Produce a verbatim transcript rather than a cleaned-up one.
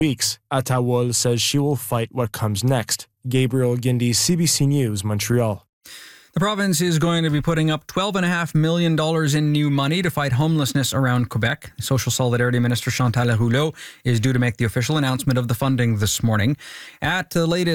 weeks. Attawol says she will fight what comes next. Gabriel Gindi, C B C News, Montreal. The province is going to be putting up twelve point five million dollars in new money to fight homelessness around Quebec. Social Solidarity Minister Chantal Rouleau is due to make the official announcement of the funding this morning. At the latest